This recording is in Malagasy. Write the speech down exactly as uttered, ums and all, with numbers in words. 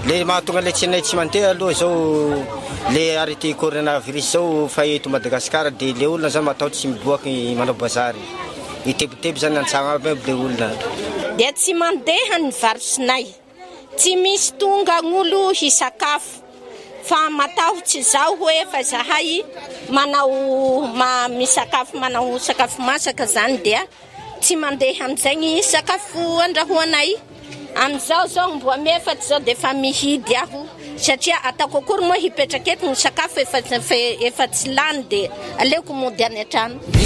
Le mahatonga le tsinay tsy mandeha aloha zao le arrêté coronavirus zao fa eto Madagasikara dia le olona zany matahotra tsy miboaky manao bazary itebiteby zany an-tsagno aby le olona dia tsy mandeha ny varosinay tsy misy tonga gn'olo hisakafo fa matahotra izao hoe fa zahay manao ma misakafo manao sakafo masaka zany dia tsy mandeha amin'izay sakafo andrahoanay amin'izao zao mboa mefaty zao dia efa mihidy aho satria ataoko akory moa hipetraka eto ny sakafo efa efa tsy lany dia aleoko mody any an-trano.